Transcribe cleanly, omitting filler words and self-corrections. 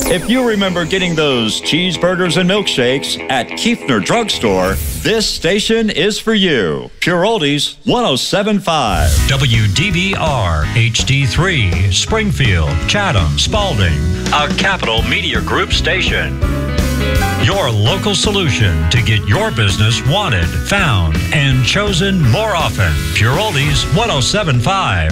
If you remember getting those cheeseburgers and milkshakes at Kiefner Drugstore, this station is for you. Pure Oldies 107.5. WDBR HD3, Springfield, Chatham, Spalding, a Capital Media Group station. Your local solution to get your business wanted, found, and chosen more often. Pure Oldies 107.5.